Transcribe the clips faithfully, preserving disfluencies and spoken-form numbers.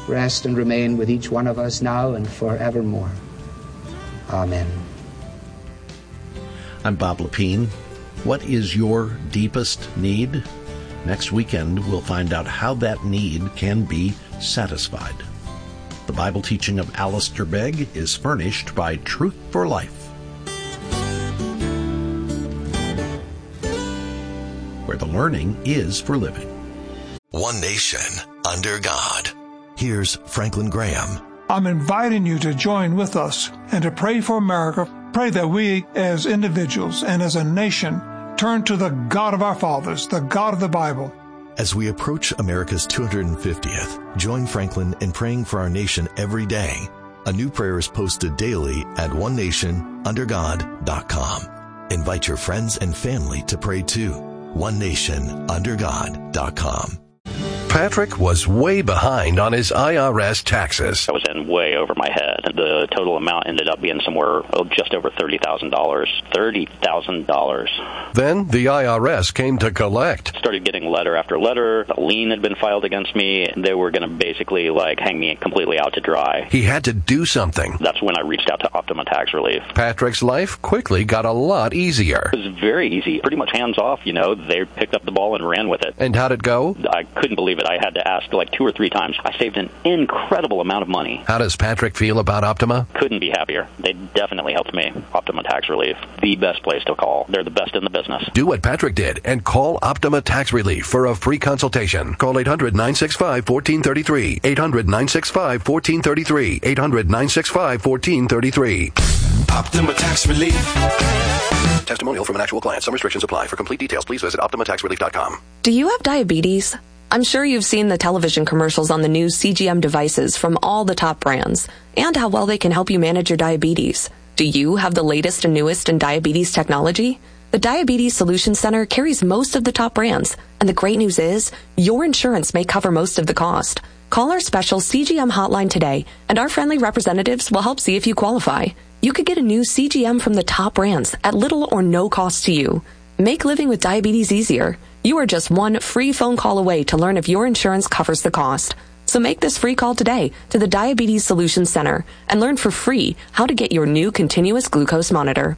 rest and remain with each one of us now and forevermore. Amen. I'm Bob Lepine. What is your deepest need? Next weekend, we'll find out how that need can be satisfied. The Bible teaching of Alistair Begg is furnished by Truth for Life, where the learning is for living. One nation under God. Here's Franklin Graham. I'm inviting you to join with us and to pray for America. Pray that we as individuals and as a nation turn to the God of our fathers, the God of the Bible. As we approach America's two hundred fiftieth, join Franklin in praying for our nation every day. A new prayer is posted daily at one nation under god dot com. Invite your friends and family to pray too. one nation under god dot com. Patrick was way behind on his I R S taxes. I was in way over my head. The total amount ended up being somewhere oh, just over thirty thousand dollars. thirty thousand dollars. Then the I R S came to collect. Started getting letter after letter. A lien had been filed against me. They were going to basically like hang me completely out to dry. He had to do something. That's when I reached out to Optima Tax Relief. Patrick's life quickly got a lot easier. It was very easy. Pretty much hands off, you know. They picked up the ball and ran with it. And how'd it go? I couldn't believe it. I had to ask like two or three times. I saved an incredible amount of money. How does Patrick feel about Optima? Couldn't be happier. They definitely helped me. Optima Tax Relief, the best place to call. They're the best in the business. Do what Patrick did and call Optima Tax Relief for a free consultation. Call eight hundred nine six five one four three three. eight hundred nine six five one four three three. eight hundred nine six five one four three three. Optima Tax Relief. Testimonial from an actual client. Some restrictions apply. For complete details, please visit optima tax relief dot com. Do you have diabetes? I'm sure you've seen the television commercials on the new C G M devices from all the top brands and how well they can help you manage your diabetes. Do you have the latest and newest in diabetes technology? The Diabetes Solution Center carries most of the top brands, and the great news is your insurance may cover most of the cost. Call our special C G M hotline today, and our friendly representatives will help see if you qualify. You could get a new C G M from the top brands at little or no cost to you. Make living with diabetes easier. You are just one free phone call away to learn if your insurance covers the cost. So make this free call today to the Diabetes Solution Center and learn for free how to get your new continuous glucose monitor.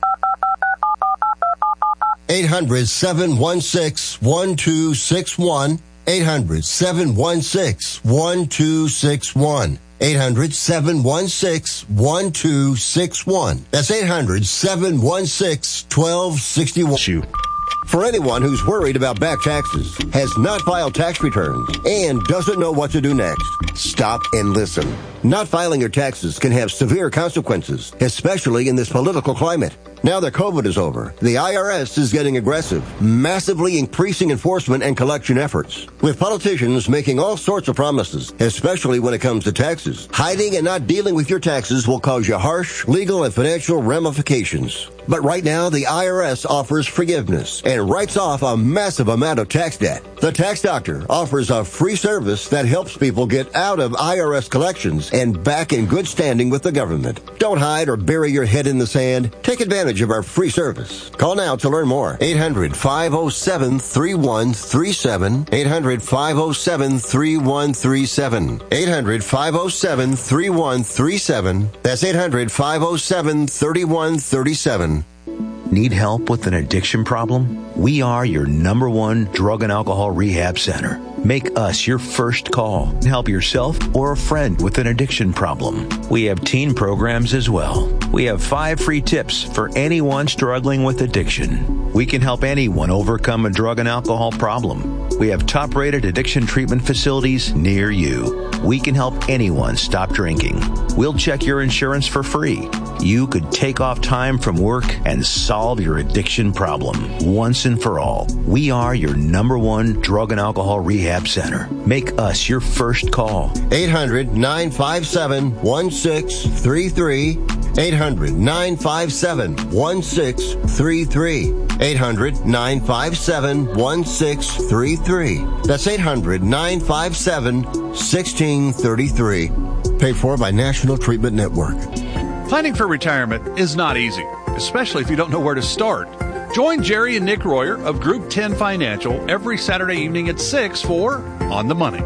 eight hundred seven one six one two six one. eight hundred seven one six one two six one. eight hundred seven one six one two six one. That's eight hundred seven one six one two six one. For anyone who's worried about back taxes, has not filed tax returns, and doesn't know what to do next, stop and listen. Not filing your taxes can have severe consequences, especially in this political climate. Now that COVID is over, the I R S is getting aggressive, massively increasing enforcement and collection efforts, with politicians making all sorts of promises, especially when it comes to taxes. Hiding and not dealing with your taxes will cause you harsh legal and financial ramifications. But right now, the I R S offers forgiveness and writes off a massive amount of tax debt. The Tax Doctor offers a free service that helps people get out of I R S collections and back in good standing with the government. Don't hide or bury your head in the sand. Take advantage of our free service. Call now to learn more. eight hundred five oh seven three one three seven. eight hundred five oh seven three one three seven. eight hundred five oh seven three one three seven. That's eight hundred five oh seven three one three seven. Need help with an addiction problem? We are your number one drug and alcohol rehab center. Make us your first call and help yourself or a friend with an addiction problem. We have teen programs as well. We have five free tips for anyone struggling with addiction. We can help anyone overcome a drug and alcohol problem. We have top-rated addiction treatment facilities near you. We can help anyone stop drinking. We'll check your insurance for free. You could take off time from work and solve your addiction problem once and for all. We are your number one drug and alcohol rehab center. Make us your first call. eight hundred nine five seven one six three three. eight hundred nine five seven one six three three. eight hundred nine five seven one six three three. That's eight hundred nine five seven one six three three. Paid for by National Treatment Network. Planning for retirement is not easy, especially if you don't know where to start. Join Jerry and Nick Royer of Group ten Financial every Saturday evening at six for On the Money.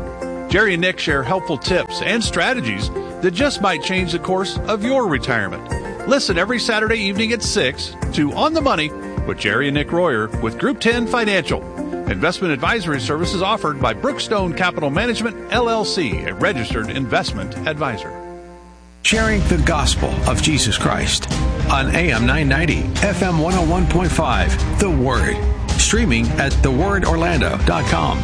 Jerry and Nick share helpful tips and strategies that just might change the course of your retirement. Listen every Saturday evening at six to On the Money with Jerry and Nick Royer with Group ten Financial. Investment advisory services offered by Brookstone Capital Management, L L C, a registered investment advisor. Sharing the gospel of Jesus Christ on A M nine ninety, F M one oh one point five, The Word. Streaming at the word orlando dot com.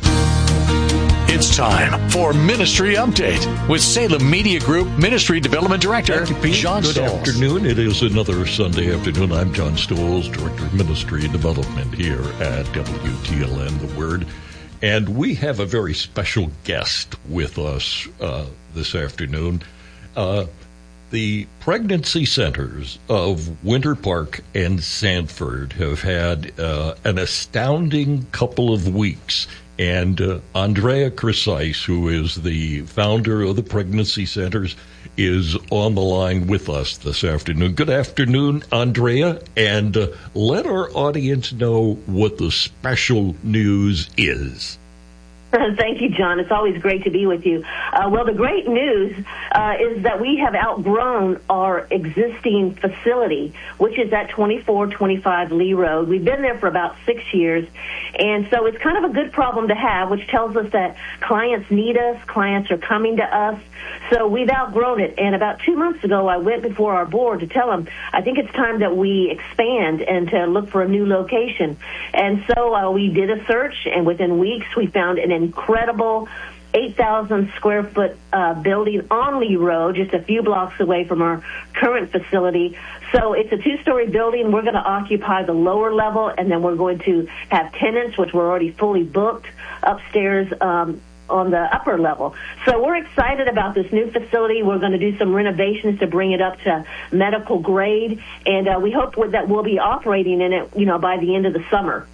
It's time for Ministry Update with Salem Media Group Ministry Development Director, John Good Stolz. afternoon. It is another Sunday afternoon. I'm John Stolz, Director of Ministry Development here at W T L N, The Word. And we have a very special guest with us uh, this afternoon. Uh, the pregnancy centers of Winter Park and Sanford have had uh, an astounding couple of weeks. And uh, Andrea Crecise, who is the founder of the pregnancy centers, is on the line with us this afternoon. Good afternoon, Andrea, and uh, let our audience know what the special news is. Thank you, John. It's always great to be with you. Uh, well, the great news uh, is that we have outgrown our existing facility, which is at twenty-four twenty-five Lee Road. We've been there for about six years, and so it's kind of a good problem to have, which tells us that clients need us, clients are coming to us. So we've outgrown it, and about two months ago, I went before our board to tell them, I think it's time that we expand and to look for a new location. And so uh, we did a search, and within weeks, we found an incredible eight thousand square foot uh, building on Lee Road, just a few blocks away from our current facility. So it's a two-story building. We're going to occupy the lower level, and then we're going to have tenants, which we're already fully booked, upstairs um on the upper level. So we're excited about this new facility. We're going to do some renovations to bring it up to medical grade, and uh, we hope that we'll be operating in it, you know, by the end of the summer.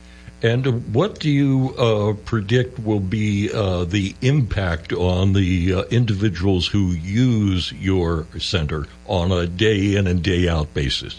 And what do you uh, predict will be uh, the impact on the uh, individuals who use your center on a day in and day out basis?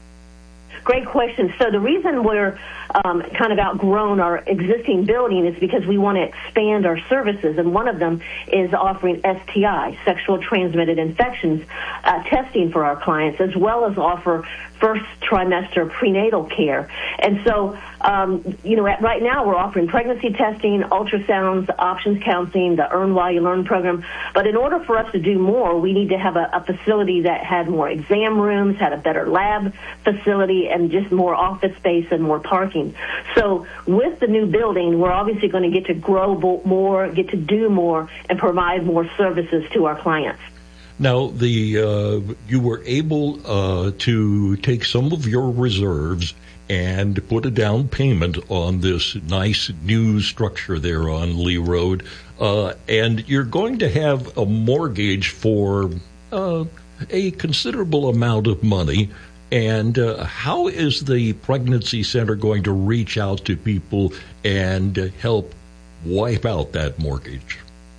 Great question. So the reason we're um, kind of outgrown our existing building is because we want to expand our services, and one of them is offering S T I, sexual transmitted infections, uh, testing for our clients, as well as offer first trimester prenatal care. And so, um, you know, at, right now we're offering pregnancy testing, ultrasounds, options counseling, the Earn While You Learn program. But in order for us to do more, we need to have a, a facility that had more exam rooms, had a better lab facility, and just more office space and more parking. So with the new building, we're obviously going to get to grow more, get to do more, and provide more services to our clients. Now, the uh, you were able uh, to take some of your reserves and put a down payment on this nice new structure there on Lee Road, uh, and you're going to have a mortgage for uh, a considerable amount of money. And uh, how is the pregnancy center going to reach out to people and uh, help wipe out that mortgage?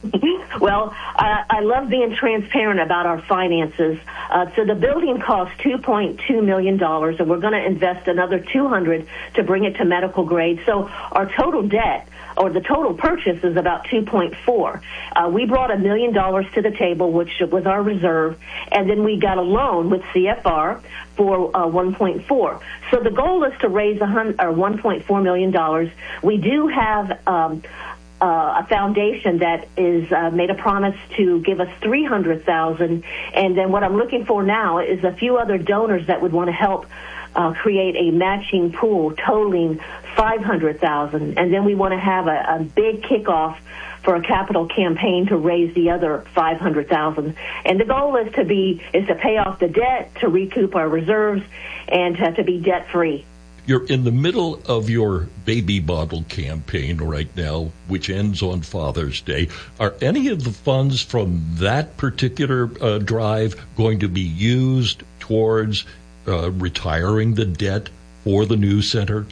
Well, I, I love being transparent about our finances. Uh, so the building costs two point two million dollars, and we're going to invest another two hundred dollars to bring it to medical grade. So our total debt, or the total purchase, is about two point four. Uh, we brought a million dollars to the table, which was our reserve, and then we got a loan with C F R for uh, one point four. So the goal is to raise a hun- or one point four million dollars. We do have um, Uh, a foundation that is uh, made a promise to give us three hundred thousand dollars, and then what I'm looking for now is a few other donors that would want to help uh, create a matching pool totaling five hundred thousand dollars, and then we want to have a, a big kickoff for a capital campaign to raise the other five hundred thousand dollars. And the goal is to be is to pay off the debt, to recoup our reserves, and to, to be debt free. You're in the middle of your baby bottle campaign right now, which ends on Father's Day. Are any of the funds from that particular uh, drive going to be used towards uh, retiring the debt for the new center?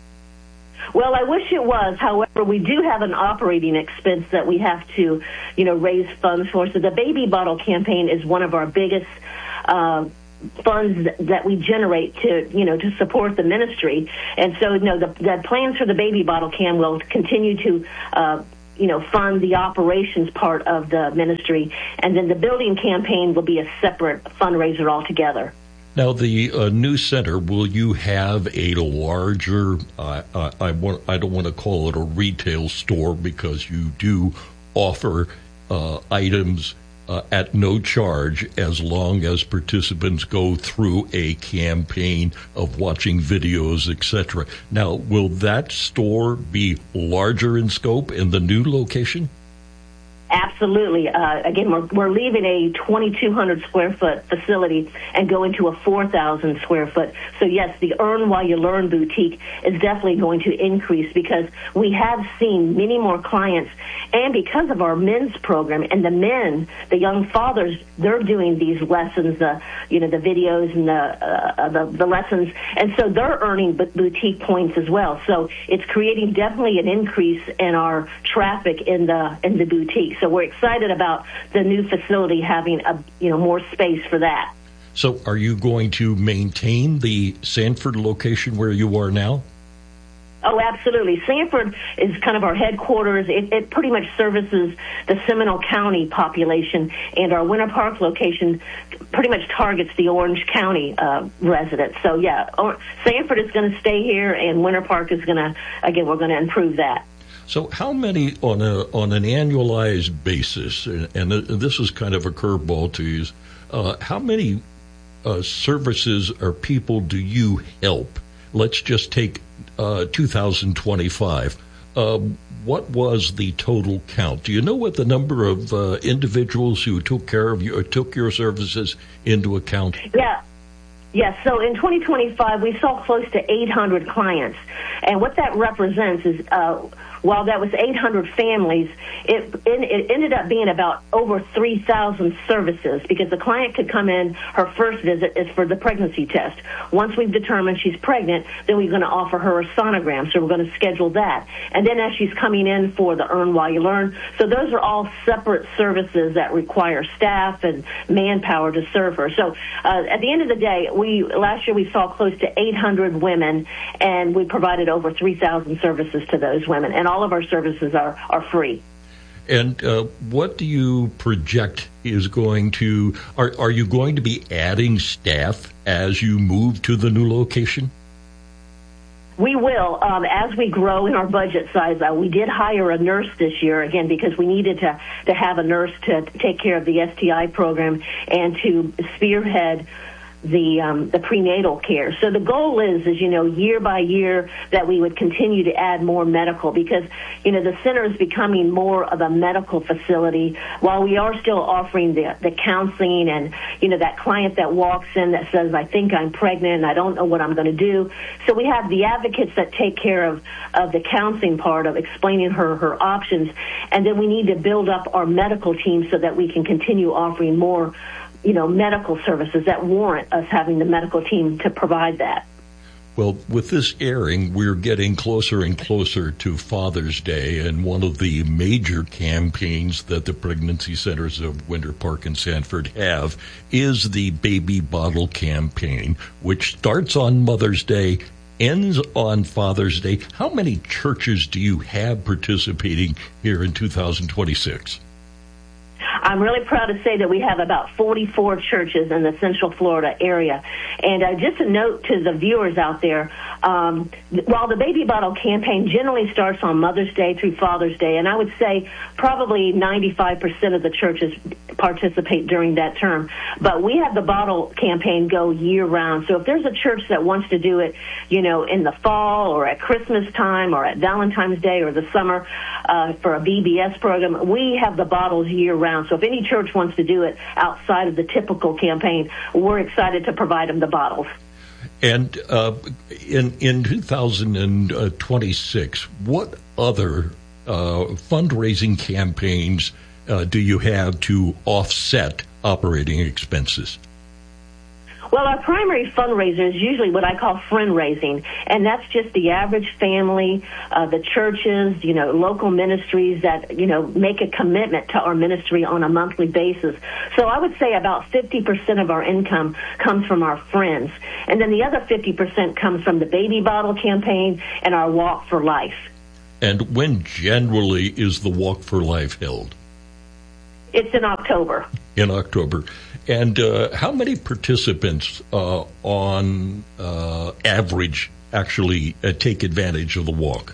Well, I wish it was. However, we do have an operating expense that we have to, you know, raise funds for. So the baby bottle campaign is one of our biggest uh funds that we generate to, you know, to support the ministry. And so, you know, the, the plans for the baby bottle can will continue to, uh, you know, fund the operations part of the ministry, and then the building campaign will be a separate fundraiser altogether. Now, the uh, new center, will you have a larger, uh, I, I, want, I don't want to call it a retail store, because you do offer uh, items uh, at no charge as long as participants go through a campaign of watching videos, et cetera. Now, will that store be larger in scope in the new location? Absolutely. Uh, again, we're, we're leaving a twenty-two hundred square foot facility and going to a four thousand square foot. So, yes, the Earn While You Learn boutique is definitely going to increase, because we have seen many more clients. And because of our men's program, and the men, the young fathers, they're doing these lessons, the you know the videos and the uh, the, the lessons, and so they're earning boutique points as well. So it's creating definitely an increase in our traffic in the in the boutique. So we're excited about the new facility having a you know more space for that. So are you going to maintain the Sanford location where you are now? Oh, absolutely. Sanford is kind of our headquarters. It, it pretty much services the Seminole County population, and our Winter Park location pretty much targets the Orange County uh, residents. So, yeah, or, Sanford is going to stay here, and Winter Park is going to, again, we're going to improve that. So how many, on a on an annualized basis, and, and this is kind of a curveball to use, uh, how many uh, services or people do you help? Let's just take uh, two thousand twenty-five. Uh, what was the total count? Do you know what the number of uh, individuals who took care of you or took your services into account? Yeah. Yes, so in twenty twenty-five, we saw close to eight hundred clients. And what that represents is, uh, while that was eight hundred families, it, it ended up being about over three thousand services, because the client could come in, her first visit is for the pregnancy test. Once we've determined she's pregnant, then we're going to offer her a sonogram, so we're going to schedule that. And then as she's coming in for the Earn While You Learn, so those are all separate services that require staff and manpower to serve her. So uh, at the end of the day, we last year we saw close to eight hundred women, and we provided over three thousand services to those women, and all of our services are, are free. And uh, what do you project is going to, are, are you going to be adding staff as you move to the new location? We will. Um, as we grow in our budget size, uh, we did hire a nurse this year, again, because we needed to, to have a nurse to take care of the S T I program and to spearhead the um, the prenatal care. So the goal is, is, you know, year by year that we would continue to add more medical, because, you know, the center is becoming more of a medical facility, while we are still offering the, the counseling and, you know, that client that walks in that says, I think I'm pregnant and I don't know what I'm going to do. So we have the advocates that take care of, of the counseling part, of explaining her, her options, and then we need to build up our medical team so that we can continue offering more you know, medical services that warrant us having the medical team to provide that. Well, with this airing, we're getting closer and closer to Father's Day, and one of the major campaigns that the pregnancy centers of Winter Park and Sanford have is the Baby Bottle Campaign, which starts on Mother's Day, ends on Father's Day. How many churches do you have participating here in two thousand twenty-six? I'm really proud to say that we have about forty-four churches in the Central Florida area. And uh, just a note to the viewers out there, um, while the Baby Bottle Campaign generally starts on Mother's Day through Father's Day, and I would say probably ninety-five percent of the churches participate during that term, but we have the bottle campaign go year-round. So if there's a church that wants to do it, you know, in the fall or at Christmas time or at Valentine's Day or the summer uh, for a B B S program, we have the bottles year-round. So if any church wants to do it outside of the typical campaign, we're excited to provide them the bottles. And uh, in in two thousand twenty-six, what other uh, fundraising campaigns uh, do you have to offset operating expenses? Well, our primary fundraiser is usually what I call friend raising, and that's just the average family, uh, the churches, you know, local ministries that, you know, make a commitment to our ministry on a monthly basis. So I would say about fifty percent of our income comes from our friends, and then the other fifty percent comes from the Baby Bottle Campaign and our Walk for Life. And when generally is the Walk for Life held? It's in October. In October. And uh, how many participants uh, on uh, average actually uh, take advantage of the walk?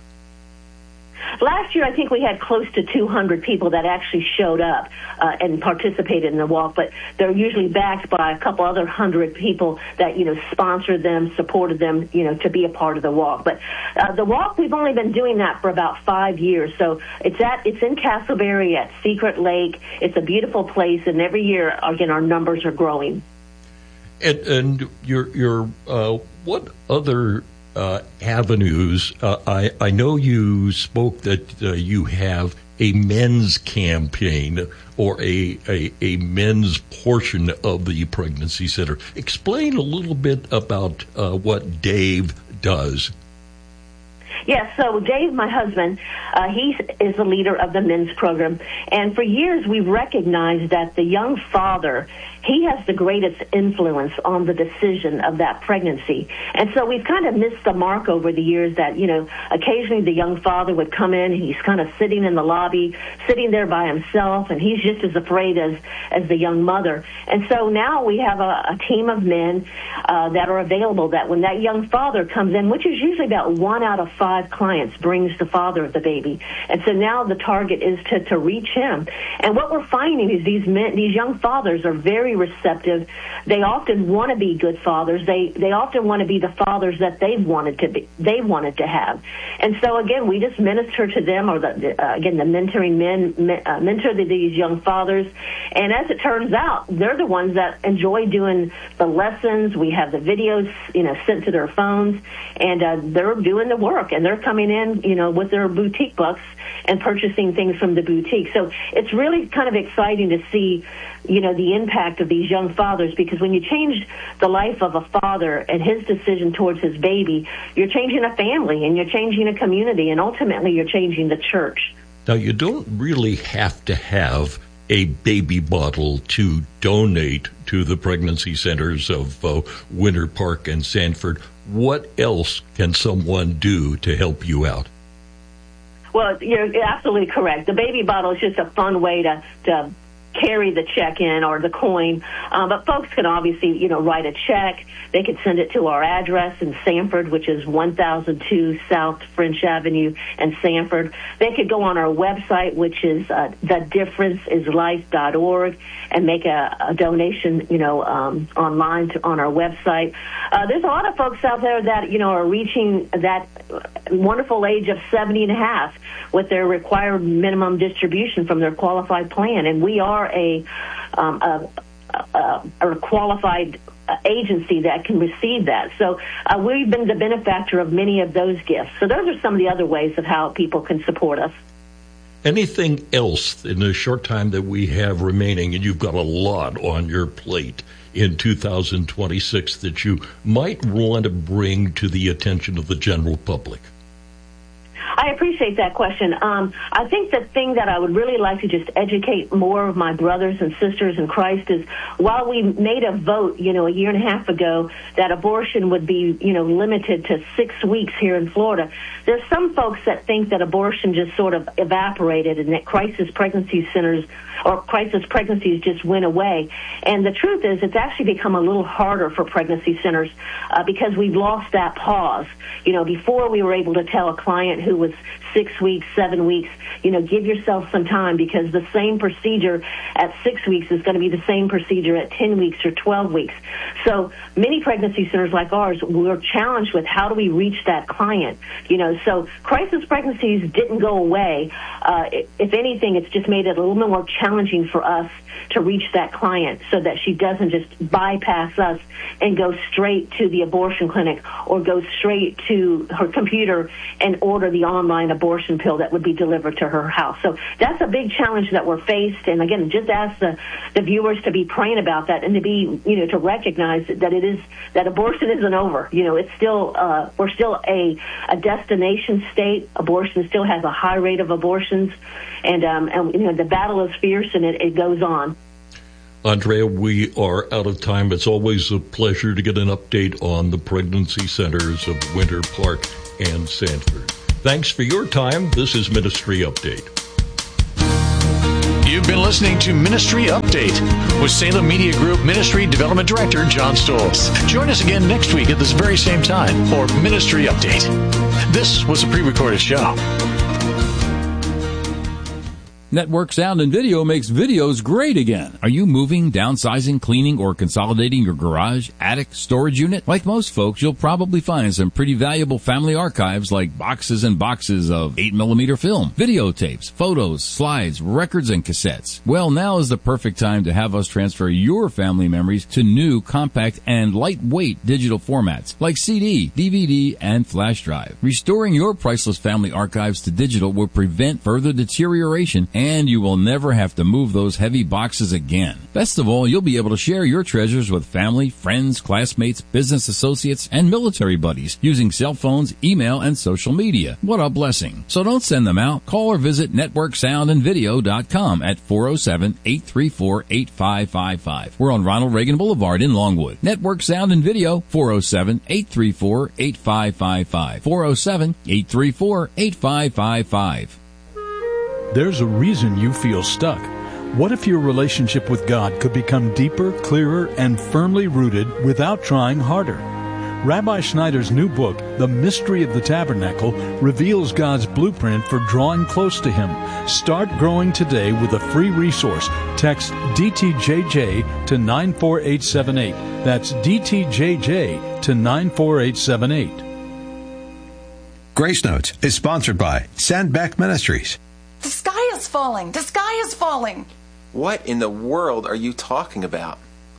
Last year, I think we had close to two hundred people that actually showed up uh, and participated in the walk, but they're usually backed by a couple other hundred people that, you know, sponsored them, supported them, you know, to be a part of the walk. But uh, the walk, we've only been doing that for about five years. So it's at it's in Castleberry at Secret Lake. It's a beautiful place, and every year, again, our numbers are growing. And, and your your uh, what other Uh, avenues. Uh, I, I know you spoke that uh, you have a men's campaign or a, a, a men's portion of the pregnancy center. Explain a little bit about uh, what Dave does. Yes, so Dave, my husband, uh, he is the leader of the men's program. And for years, we've recognized that the young father, he has the greatest influence on the decision of that pregnancy. And so we've kind of missed the mark over the years that, you know, occasionally the young father would come in, he's kind of sitting in the lobby, sitting there by himself, and he's just as afraid as, as the young mother. And so now we have a, a team of men uh, that are available that when that young father comes in, which is usually about one out of five clients brings the father of the baby. And so now the target is to, to reach him. And what we're finding is these men, these young fathers are very receptive. They often want to be good fathers. They they often want to be the fathers that they've wanted to be. They wanted to have. And so again, we just minister to them, or the, uh, again the mentoring men me, uh, mentor the, these young fathers. And as it turns out, they're the ones that enjoy doing the lessons. We have the videos, you know, sent to their phones, and uh, they're doing the work, and they're coming in, you know, with their boutique bucks and purchasing things from the boutique. So it's really kind of exciting to see, you know, the impact of these young fathers, because when you change the life of a father and his decision towards his baby, you're changing a family and you're changing a community, and ultimately you're changing the church. Now, you don't really have to have a baby bottle to donate to the pregnancy centers of uh, Winter Park and Sanford. What else can someone do to help you out? Well, you're absolutely correct. The baby bottle is just a fun way to, to carry the check in or the coin. Um, but folks can obviously, you know, write a check. They could send it to our address in Sanford, which is one thousand two South French Avenue in Sanford. They could go on our website, which is uh, the difference is life dot org, and make a, a donation, you know, um, online to, on our website. Uh, there's a lot of folks out there that, you know, are reaching that wonderful age of seventy and a half with their required minimum distribution from their qualified plan. And we are a, um, a, a, a qualified agency that can receive that. So uh, we've been the benefactor of many of those gifts. So those are some of the other ways of how people can support us. Anything else in the short time that we have remaining, and you've got a lot on your plate in two thousand twenty-six, that you might want to bring to the attention of the general public? I appreciate that question. Um, I think the thing that I would really like to just educate more of my brothers and sisters in Christ is, while we made a vote, you know, a year and a half ago that abortion would be, you know, limited to six weeks here in Florida, there's some folks that think that abortion just sort of evaporated and that crisis pregnancy centers or crisis pregnancies just went away. And the truth is, it's actually become a little harder for pregnancy centers uh, because we've lost that pause. You know, before we were able to tell a client who was six weeks, seven weeks, you know, give yourself some time, because the same procedure at six weeks is going to be the same procedure at ten weeks or twelve weeks. So many pregnancy centers like ours, we're challenged with how do we reach that client, you know. So crisis pregnancies didn't go away. Uh, if anything, it's just made it a little bit more challenging for us to reach that client so that she doesn't just bypass us and go straight to the abortion clinic or go straight to her computer and order the online abortion pill that would be delivered to her house. So that's a big challenge that we're faced. And again, just ask the, the viewers to be praying about that and to be, you know, to recognize that it is, that abortion isn't over. You know, it's still, uh, we're still a, a destination state. Abortion still has a high rate of abortions. And, um, and you know, the battle is fierce and it, it goes on. Andrea, we are out of time. It's always a pleasure to get an update on the pregnancy centers of Winter Park and Sanford. Thanks for your time. This is Ministry Update. You've been listening to Ministry Update with Salem Media Group Ministry Development Director John Stolz. Join us again next week at this very same time for Ministry Update. This was a pre-recorded show. Network Sound and Video makes videos great again. Are you moving, downsizing, cleaning, or consolidating your garage, attic, storage unit? Like most folks, you'll probably find some pretty valuable family archives like boxes and boxes of eight millimeter film, videotapes, photos, slides, records, and cassettes. Well, now is the perfect time to have us transfer your family memories to new, compact, and lightweight digital formats like C D, D V D, and flash drive. Restoring your priceless family archives to digital will prevent further deterioration, and And you will never have to move those heavy boxes again. Best of all, you'll be able to share your treasures with family, friends, classmates, business associates, and military buddies using cell phones, email, and social media. What a blessing. So don't send them out. Call or visit network sound and video dot com at four oh seven, eight three four, eight five five five. We're on Ronald Reagan Boulevard in Longwood. Network Sound and Video, four oh seven, eight three four, eight five five five. four oh seven, eight three four, eight five five five. There's a reason you feel stuck. What if your relationship with God could become deeper, clearer, and firmly rooted without trying harder? Rabbi Schneider's new book, The Mystery of the Tabernacle, reveals God's blueprint for drawing close to Him. Start growing today with a free resource. Text D T J J to nine four eight seven eight. That's D T J J to nine four eight seven eight. Grace Notes is sponsored by Sandbeck Ministries. The sky is falling. The sky is falling. What in the world are you talking about?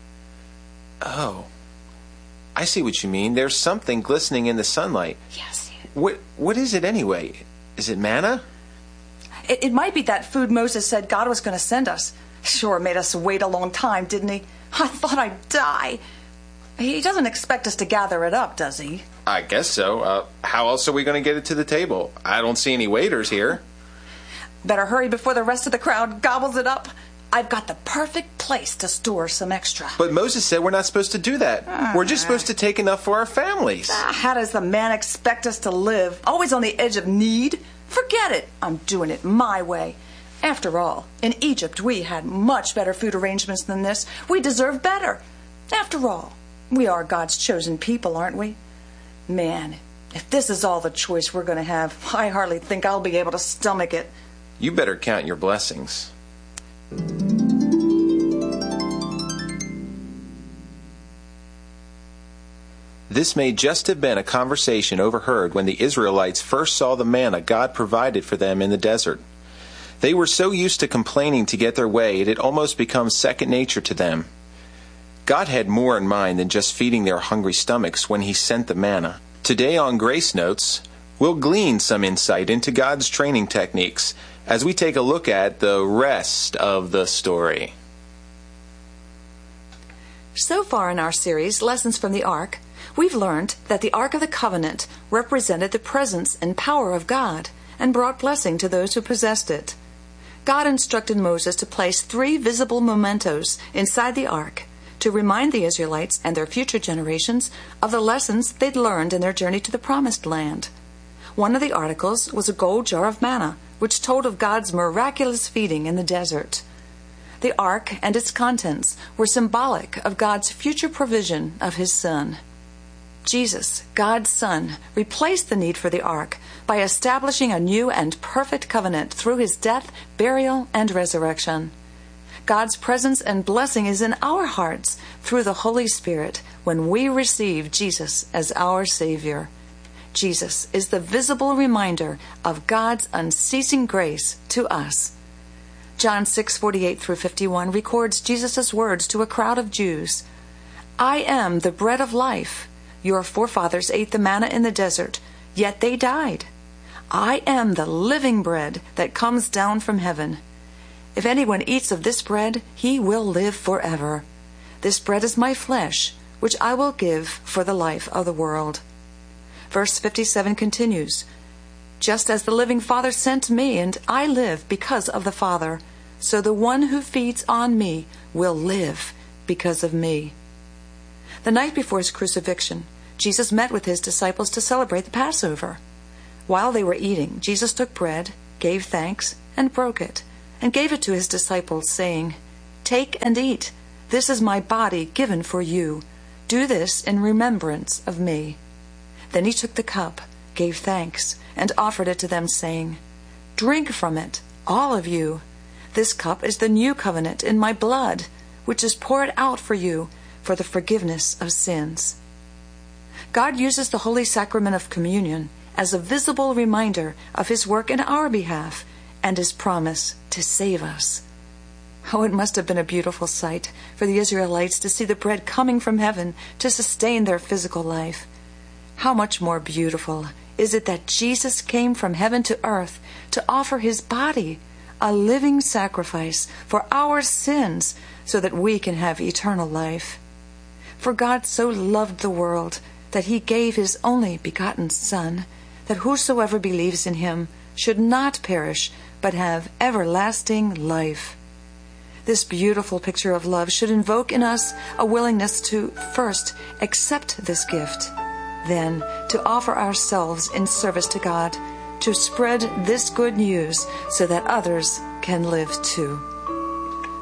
Oh, I see what you mean. There's something glistening in the sunlight. Yes. What What is it anyway? Is it manna? It, it might be that food Moses said God was going to send us. Sure made us wait a long time, didn't he? I thought I'd die. He doesn't expect us to gather it up, does he? I guess so. Uh, how else are we going to get it to the table? I don't see any waiters here. Better hurry before the rest of the crowd gobbles it up. I've got the perfect place to store some extra. But Moses said we're not supposed to do that. Uh, we're just supposed to take enough for our families. Uh, how does the man expect us to live? Always on the edge of need? Forget it. I'm doing it my way. After all, in Egypt we had much better food arrangements than this. We deserve better. After all, we are God's chosen people, aren't we? Man, if this is all the choice we're going to have, I hardly think I'll be able to stomach it. You better count your blessings. This may just have been a conversation overheard when the Israelites first saw the manna God provided for them in the desert. They were so used to complaining to get their way, it had almost become second nature to them. God had more in mind than just feeding their hungry stomachs when He sent the manna. Today on Grace Notes, we'll glean some insight into God's training techniques as we take a look at the rest of the story. So far in our series, Lessons from the Ark, we've learned that the Ark of the Covenant represented the presence and power of God and brought blessing to those who possessed it. God instructed Moses to place three visible mementos inside the Ark to remind the Israelites and their future generations of the lessons they'd learned in their journey to the Promised Land. One of the articles was a gold jar of manna, which told of God's miraculous feeding in the desert. The ark and its contents were symbolic of God's future provision of His Son. Jesus, God's Son, replaced the need for the ark by establishing a new and perfect covenant through His death, burial, and resurrection. God's presence and blessing is in our hearts through the Holy Spirit when we receive Jesus as our Savior. Jesus is the visible reminder of God's unceasing grace to us. John six forty-eight through fifty-one records Jesus' words to a crowd of Jews. I am the bread of life. Your forefathers ate the manna in the desert, yet they died. I am the living bread that comes down from heaven. If anyone eats of this bread, he will live forever. This bread is my flesh, which I will give for the life of the world. Verse fifty-seven continues, just as the living Father sent me, and I live because of the Father, so the one who feeds on me will live because of me. The night before His crucifixion, Jesus met with His disciples to celebrate the Passover. While they were eating, Jesus took bread, gave thanks, and broke it, and gave it to his disciples, saying, "Take and eat. This is my body given for you. Do this in remembrance of me." Then he took the cup, gave thanks, and offered it to them, saying, "Drink from it, all of you. This cup is the new covenant in my blood, which is poured out for you for the forgiveness of sins." God uses the Holy Sacrament of Communion as a visible reminder of his work in our behalf and his promise to save us. Oh, it must have been a beautiful sight for the Israelites to see the bread coming from heaven to sustain their physical life. How much more beautiful is it that Jesus came from heaven to earth to offer his body, a living sacrifice for our sins, so that we can have eternal life. For God so loved the world that he gave his only begotten Son, that whosoever believes in him should not perish, but have everlasting life. This beautiful picture of love should invoke in us a willingness to first accept this gift, then to offer ourselves in service to God, to spread this good news so that others can live too.